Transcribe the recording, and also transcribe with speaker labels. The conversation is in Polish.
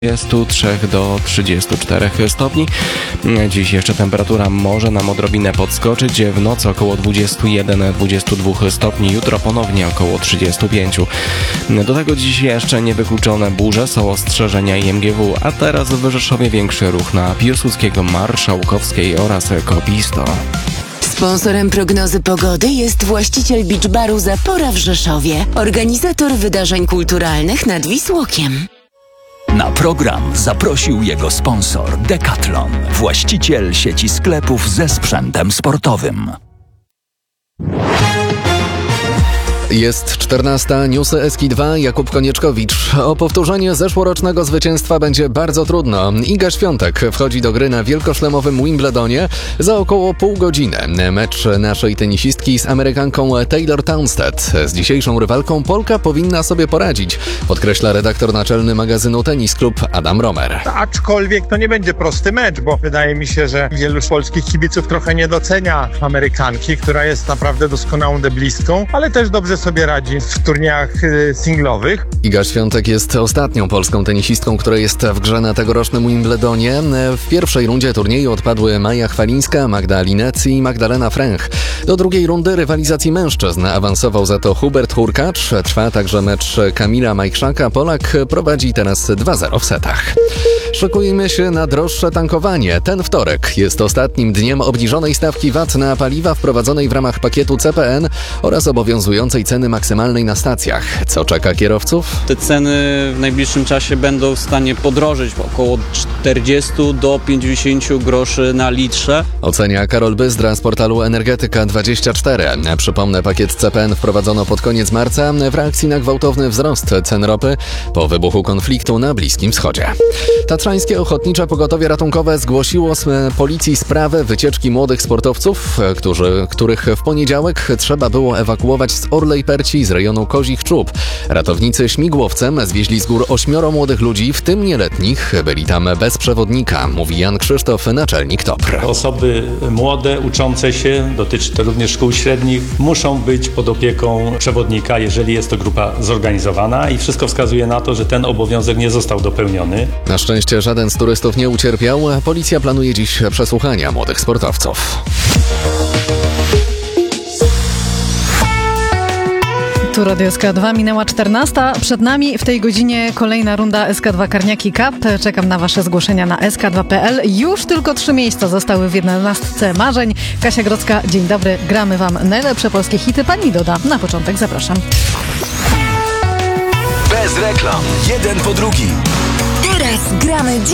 Speaker 1: 23 do 34 stopni. Dziś jeszcze temperatura może nam odrobinę podskoczyć. W nocy około 21-22 stopni. Jutro ponownie około 35. Do tego dziś jeszcze niewykluczone burze, są ostrzeżenia IMGW, a teraz w Rzeszowie większy ruch na Piłsudskiego, Marszałkowskiej oraz Kopisto.
Speaker 2: Sponsorem prognozy pogody jest właściciel beach baru Zapora w Rzeszowie, organizator wydarzeń kulturalnych nad Wisłokiem.
Speaker 3: Na program zaprosił jego sponsor Decathlon, właściciel sieci sklepów ze sprzętem sportowym.
Speaker 4: Jest 14, newsy Eski2, Jakub Konieczkowicz. O powtórzenie zeszłorocznego zwycięstwa będzie bardzo trudno. Iga Świątek wchodzi do gry na wielkoszlemowym Wimbledonie za około pół godziny. Mecz naszej tenisistki z Amerykanką Taylor Townsend. Z dzisiejszą rywalką Polka powinna sobie poradzić, podkreśla redaktor naczelny magazynu Tennis Club Adam Romer.
Speaker 5: Aczkolwiek to nie będzie prosty mecz, bo wydaje mi się, że wielu polskich kibiców trochę nie docenia Amerykanki, która jest naprawdę doskonałą deblistką, ale też dobrze sobie radzi w turniejach singlowych.
Speaker 4: Iga Świątek jest ostatnią polską tenisistką, która jest w grze na tegorocznym Wimbledonie. W pierwszej rundzie turnieju odpadły Maja Chwalińska, Magda Linec i Magdalena Fręch. Do drugiej rundy rywalizacji mężczyzn awansował za to Hubert Hurkacz. Trwa także mecz Kamila Majchrzaka. Polak prowadzi teraz 2-0 w setach. Szykujmy się na droższe tankowanie. Ten wtorek jest ostatnim dniem obniżonej stawki VAT na paliwa wprowadzonej w ramach pakietu CPN oraz obowiązującej ceny maksymalnej na stacjach. Co czeka kierowców?
Speaker 6: Te ceny w najbliższym czasie będą w stanie podrożyć około 40 do 50 groszy na litrze.
Speaker 4: Ocenia Karol Byzdra z portalu Energetyka24. Przypomnę, pakiet CPN wprowadzono pod koniec marca w reakcji na gwałtowny wzrost cen ropy po wybuchu konfliktu na Bliskim Wschodzie. Tatrzańskie Ochotnicze Pogotowie Ratunkowe zgłosiło policji sprawę wycieczki młodych sportowców, których w poniedziałek trzeba było ewakuować z Orlej Perci z rejonu Kozich Czub. Ratownicy śmigłowcem zwieźli z gór 8 młodych ludzi, w tym nieletnich. Byli tam bez przewodnika, mówi Jan Krzysztof, naczelnik TOPR.
Speaker 7: Osoby młode, uczące się, dotyczy to również szkół średnich, muszą być pod opieką przewodnika, jeżeli jest to grupa zorganizowana, i wszystko wskazuje na to, że ten obowiązek nie został dopełniony.
Speaker 4: Na szczęście żaden z turystów nie ucierpiał. Policja planuje dziś przesłuchania młodych sportowców.
Speaker 8: Tu Radio SK2, minęła 14. Przed nami w tej godzinie kolejna runda SK2 Karniaki Cup. Czekam na wasze zgłoszenia na sk2.pl. Już tylko 3 miejsca zostały w 11 marzeń. Kasia Grodzka, dzień dobry. Gramy wam najlepsze polskie hity. Pani doda. Na początek zapraszam.
Speaker 3: Bez reklam. Jeden po drugim.
Speaker 2: Teraz gramy